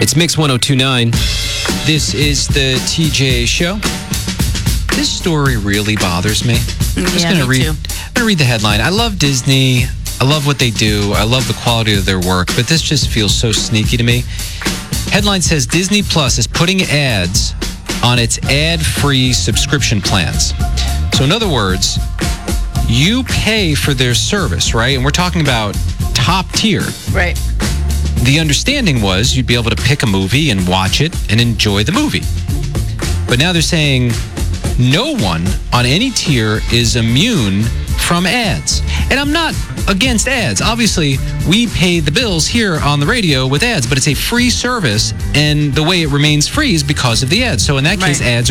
It's Mix 102.9. This is the TJ Show. This story really bothers me. I'm just going to read the headline. I love Disney. I love what they do. I love the quality of their work, but this just feels so sneaky to me. Headline says Disney Plus is putting ads on its ad-free subscription plans. So in other words, you pay for their service, right? And we're talking about top tier. Right. The understanding was you'd be able to pick a movie and watch it and enjoy the movie. But now they're saying no one on any tier is immune from ads. And I'm not against ads. Obviously, we pay the bills here on the radio with ads, but it's a free service, and the way it remains free is because of the ads. So in that case, ads